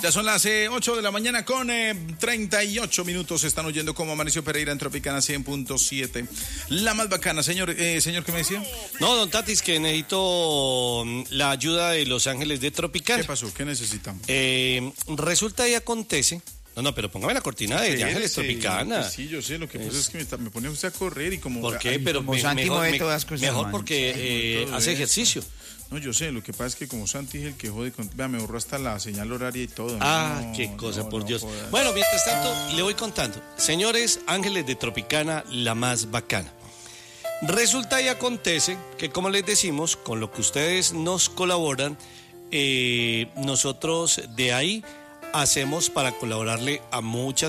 Ya son las 8 de la mañana con 38 minutos. Están oyendo cómo amaneció Pereira en Tropicana 100.7. La más bacana, señor, ¿qué me decía? No, don Tatis, que necesito la ayuda de Los Ángeles de Tropicana. ¿Qué pasó? ¿Qué necesitamos? Resulta y acontece... No, pero póngame la cortina de Ángeles Tropicana. Pues sí, yo sé, lo que pasa es que me pone usted a correr y como... ¿Por qué? Pero como Santi mueve todas cosas, mejor man. porque hace ejercicio. No, yo sé, lo que pasa es que como Santi es el que jode con... Vea, me borró hasta la señal horaria y todo. Qué cosa, por Dios. Joder. Bueno, mientras tanto, le voy contando. Señores Ángeles de Tropicana, la más bacana. Resulta y acontece que, como les decimos, con lo que ustedes nos colaboran, nosotros de ahí hacemos para colaborarle a muchas